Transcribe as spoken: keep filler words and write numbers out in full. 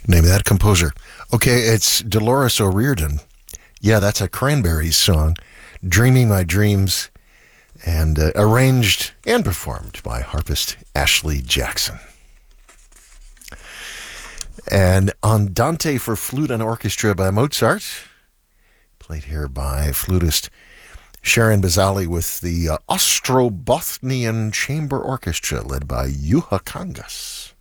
Name of that composer. Okay, it's Dolores O'Riordan. Yeah, that's a Cranberries song, Dreaming My Dreams, and uh, arranged and performed by harpist Ashley Jackson. And Andante for flute and orchestra by Mozart, played here by flutist Sharon Bazali with the uh, Ostrobothnian Chamber Orchestra led by Juha Kangas.